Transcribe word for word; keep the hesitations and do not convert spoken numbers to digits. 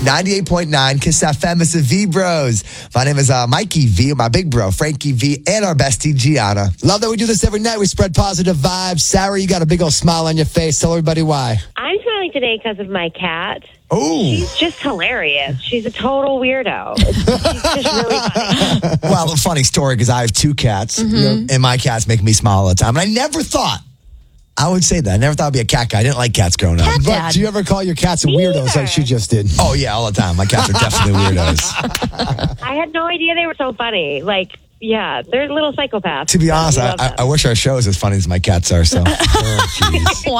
ninety-eight point nine Kiss F M. It's the V Bros. My name is uh, Mikey V, my big bro, Frankie V, and our bestie, Gianna. Love that we do this every night. We spread positive vibes. Sarah, you got a big old smile on your face. Tell everybody why. I'm smiling today because of my cat. Oh. She's just hilarious. She's a total weirdo. It's, she's just really funny. Well, a funny story because I have two cats, Mm-hmm. and my cats make me smile all the time. And I never thought I would say that. I never thought I'd be a cat guy. I didn't like cats growing up. Cat But Dad. do you ever call your cats weirdos Neither. like she just did? Oh, yeah, all the time. My cats are definitely weirdos. I had no idea they were so funny. Like, yeah, they're little psychopaths. To be honest, We I, love I, them. I wish our show was as funny as my cats are. So, oh, jeez.